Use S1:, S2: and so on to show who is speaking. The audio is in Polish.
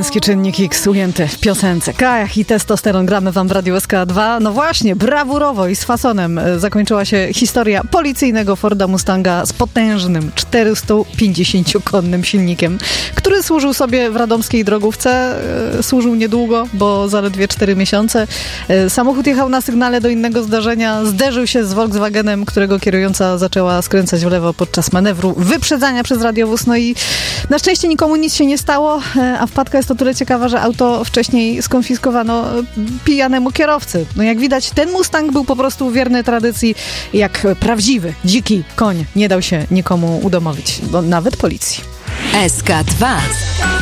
S1: Męski czynnik X ujęty w piosence Kajach i testosteron gramy wam w Radiu SK2. No właśnie, brawurowo i z fasonem zakończyła się historia policyjnego Forda Mustanga z potężnym 450-konnym silnikiem, który służył sobie w radomskiej drogówce. Służył niedługo, bo zaledwie 4 miesiące. Samochód jechał na sygnale do innego zdarzenia, zderzył się z Volkswagenem, którego kierująca zaczęła skręcać w lewo podczas manewru wyprzedzania przez radiowóz. No i na szczęście nikomu nic się nie stało, a wpadka jest o tyle ciekawa, że auto wcześniej skonfiskowano pijanemu kierowcy. No jak widać, ten Mustang był po prostu wierny tradycji, jak prawdziwy, dziki koń. Nie dał się nikomu udomowić, bo nawet policji.
S2: SK2